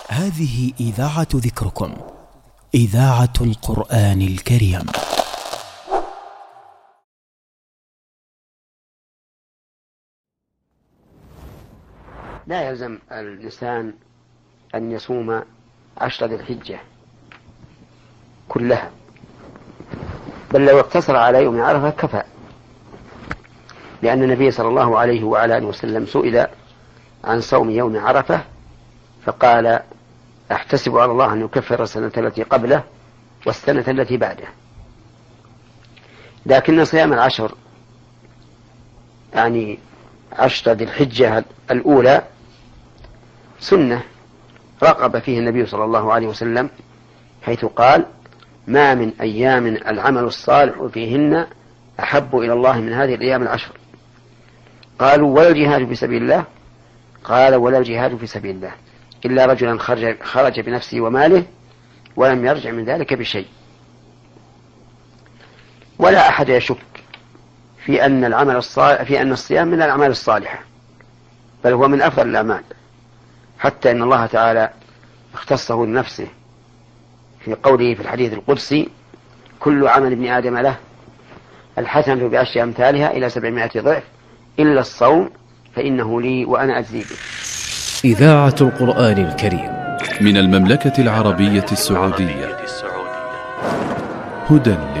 هذه إذاعة ذكركم، إذاعة القرآن الكريم. لا يلزم الإنسان أن يصوم 10 ذي الحجة كلها، بل لو اقتصر على يوم عرفة كفى، لأن النبي صلى الله عليه وعلى آله وسلم سئل عن صوم يوم عرفة فقال: أحتسب على الله أن يكفر السنة التي قبله والسنة التي بعده. لكن صيام 10 يعني 10 ذي الحجة الأولى سنة رغب فيه النبي صلى الله عليه وسلم، حيث قال: ما من أيام العمل الصالح فيهن أحب إلى الله من هذه الأيام 10. قالوا: ولا الجهاد في سبيل الله؟ قال: ولا الجهاد في سبيل الله إلا رجلا خرج بنفسه وماله ولم يرجع من ذلك بشيء. ولا أحد يشك في أن الصيام من الأعمال الصالحة، بل هو من أفضل الأعمال، حتى إن الله تعالى اختصه لنفسه في قوله في الحديث القدسي: كل عمل ابن آدم له الحسنة بعشر أمثالها إلى 700 ضعف إلا الصوم فإنه لي وأنا أجزي به. إذاعة القرآن الكريم من المملكة العربية السعودية، هدى